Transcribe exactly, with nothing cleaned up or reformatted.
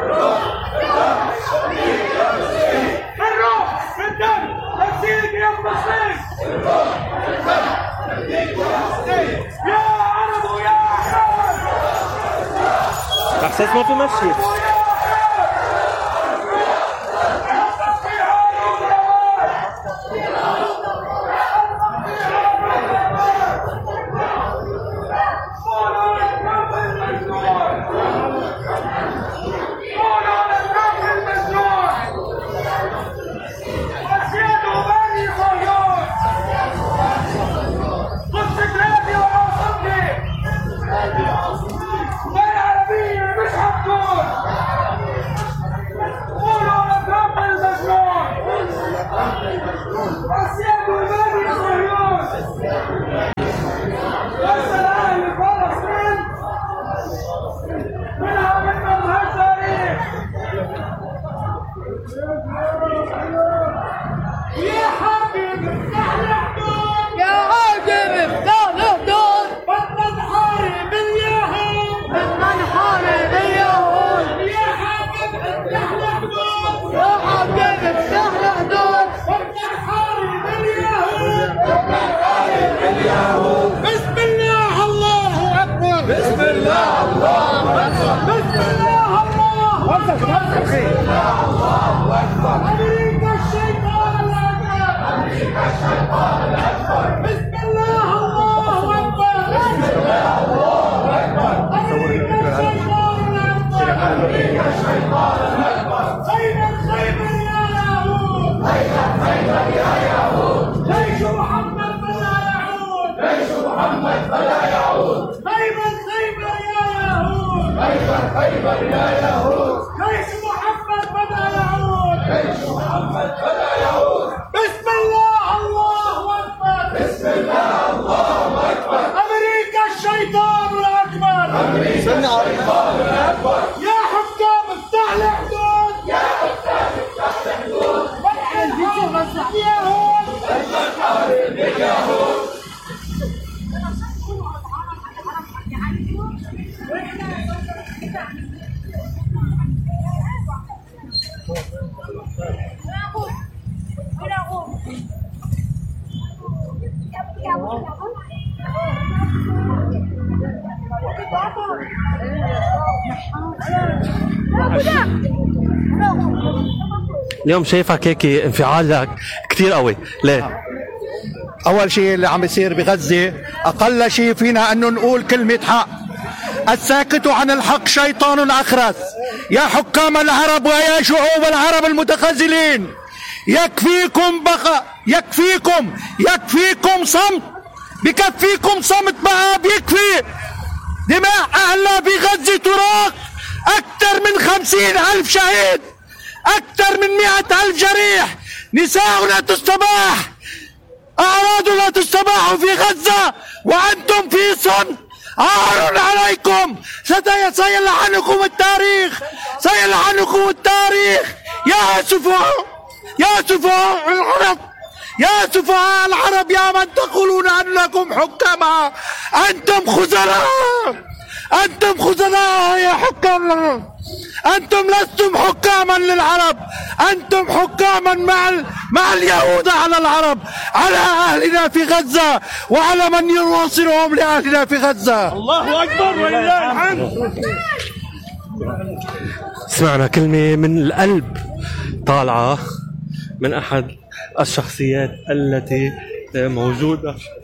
الروح بالدم نسيج يا فلسطين. يا عرب ويا أحرار. احساس ما في مشي. اليوم شايفك هيك انفعالك كتير قوي، ليه؟ أول شيء اللي عم يصير بغزة أقل شيء فينا أنه نقول كلمة حق. الساكت عن الحق شيطان أخرس. يا حكام العرب ويا شعوب العرب المتخاذلين، يكفيكم بقى، يكفيكم يكفيكم صمت، بكفيكم صمت بقى، بيكفي. دماء أهلنا بغزة تراق، أكثر من خمسين ألف شهيد، أكثر من مئة ألف جريح، نساؤنا تستباح، أعراضنا تستباح في غزة وأنتم في صمت. عار عليكم، سيلعنكم التاريخ، سيلعنكم التاريخ. يا سفهاء، يا سفهاء العرب، يا سفهاء العرب، يا من تقولون أنكم حكما، أنتم خزلاء، أنتم خزلاء يا حكام. أنتم لستم حكاما للعرب، أنتم حكاما مع مع اليهود على العرب، على أهلنا في غزة وعلى من يواصلهم لأهلنا في غزة. الله أكبر ولله الحمد. سمعنا كلمة من القلب طالعة من أحد الشخصيات التي موجودة